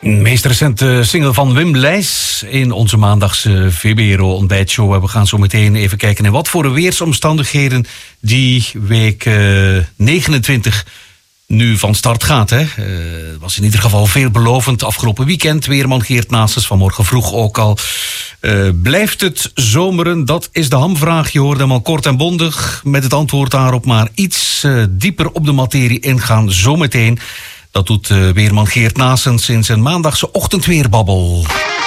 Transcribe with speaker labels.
Speaker 1: Meest recente single van Wim Leijs in onze maandagse VBRO-ontbijtshow. We gaan zo meteen even kijken in wat voor weersomstandigheden die week 29 nu van start gaat. Het was in ieder geval veelbelovend afgelopen weekend. Weerman Geert Naessens vanmorgen vroeg ook al. Blijft het zomeren? Dat is de hamvraag. Je hoorde hem al kort en bondig met het antwoord daarop. Maar iets dieper op de materie ingaan zometeen. Dat doet weerman Geert Naessens in zijn maandagse ochtendweerbabbel.